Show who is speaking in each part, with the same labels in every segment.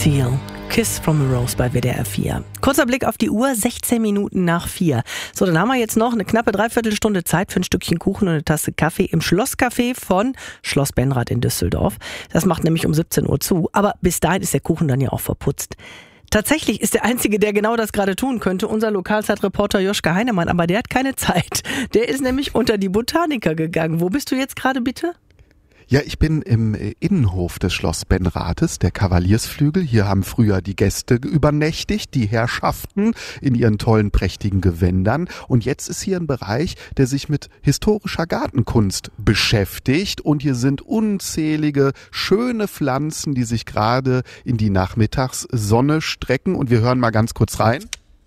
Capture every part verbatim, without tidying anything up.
Speaker 1: Seal. Kiss from a Rose bei W D R vier. Kurzer Blick auf die Uhr, sechzehn Minuten nach vier. So, dann haben wir jetzt noch eine knappe Dreiviertelstunde Zeit für ein Stückchen Kuchen und eine Tasse Kaffee im Schlosscafé von Schloss Benrath in Düsseldorf. Das macht nämlich um siebzehn Uhr zu, aber bis dahin ist der Kuchen dann ja auch verputzt. Tatsächlich ist der Einzige, der genau das gerade tun könnte, unser Lokalzeitreporter Joschka Heinemann, aber der hat keine Zeit. Der ist nämlich unter die Botaniker gegangen. Wo bist du jetzt gerade bitte?
Speaker 2: Ja, ich bin im Innenhof des Schloss Benrathes, der Kavaliersflügel. Hier haben früher die Gäste übernächtigt, die Herrschaften in ihren tollen, prächtigen Gewändern. Und jetzt ist hier ein Bereich, der sich mit historischer Gartenkunst beschäftigt. Und hier sind unzählige, schöne Pflanzen, die sich gerade in die Nachmittagssonne strecken. Und wir hören mal ganz kurz rein.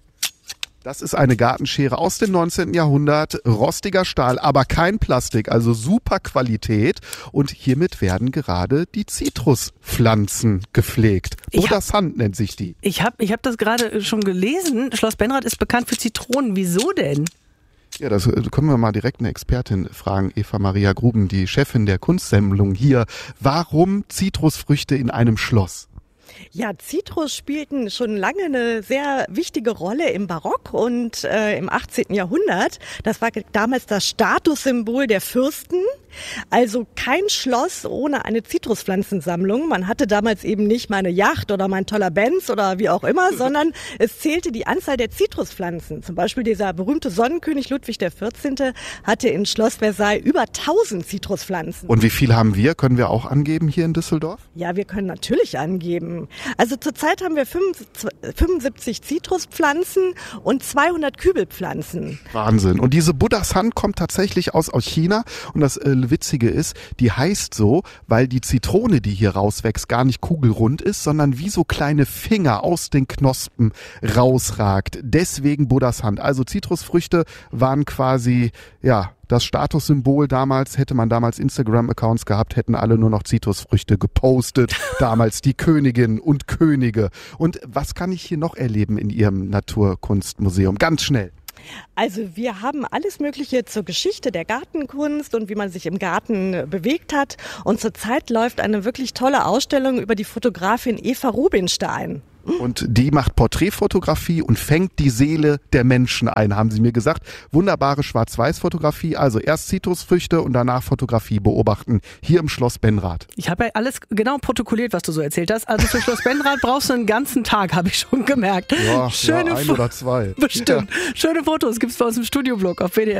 Speaker 2: Das ist eine Gartenschere aus dem neunzehnten Jahrhundert, rostiger Stahl, aber kein Plastik, also super Qualität. Und hiermit werden gerade die Zitruspflanzen gepflegt. Bodasant nennt sich die.
Speaker 1: Ich habe ich hab das gerade schon gelesen. Schloss Benrath ist bekannt für Zitronen. Wieso denn?
Speaker 2: Ja, das können wir mal direkt eine Expertin fragen, Eva Maria Gruben, die Chefin der Kunstsammlung hier. Warum Zitrusfrüchte in einem Schloss?
Speaker 3: Ja, Zitrus spielten schon lange eine sehr wichtige Rolle im Barock und äh, im achtzehnten Jahrhundert. Das war damals das Statussymbol der Fürsten. Also kein Schloss ohne eine Zitruspflanzensammlung. Man hatte damals eben nicht meine Yacht oder mein toller Benz oder wie auch immer, sondern es zählte die Anzahl der Zitruspflanzen. Zum Beispiel dieser berühmte Sonnenkönig Ludwig der vierzehnte hatte in Schloss Versailles über tausend Zitruspflanzen.
Speaker 2: Und wie viel haben wir? Können wir auch angeben hier in Düsseldorf?
Speaker 3: Ja, wir können natürlich angeben. Also zurzeit haben wir fünfundsiebzig Zitruspflanzen und zweihundert Kübelpflanzen.
Speaker 2: Wahnsinn. Und diese Bodasant kommt tatsächlich aus, aus China. Und das äh, Witzige ist, die heißt so, weil die Zitrone, die hier rauswächst, gar nicht kugelrund ist, sondern wie so kleine Finger aus den Knospen rausragt. Deswegen Bodasant. Also Zitrusfrüchte waren quasi, ja, das Statussymbol damals. Hätte man damals Instagram-Accounts gehabt, hätten alle nur noch Zitrusfrüchte gepostet. Damals die Königinnen und Könige. Und was kann ich hier noch erleben in Ihrem Naturkunstmuseum? Ganz schnell.
Speaker 3: Also wir haben alles Mögliche zur Geschichte der Gartenkunst und wie man sich im Garten bewegt hat. Und zurzeit läuft eine wirklich tolle Ausstellung über die Fotografin Eva Rubinstein.
Speaker 2: Und die macht Porträtfotografie und fängt die Seele der Menschen ein, haben sie mir gesagt. Wunderbare Schwarz-Weiß-Fotografie, also erst Zitrusfrüchte und danach Fotografie beobachten, hier im Schloss Benrath.
Speaker 1: Ich habe ja alles genau protokolliert, was du so erzählt hast. Also für Schloss Benrath brauchst du einen ganzen Tag, habe ich schon gemerkt.
Speaker 2: Ja,
Speaker 1: Schöne
Speaker 2: ja ein
Speaker 1: Fo-
Speaker 2: oder zwei.
Speaker 1: Bestimmt. Ja. Schöne Fotos gibt's bei uns im Studioblog auf W D R.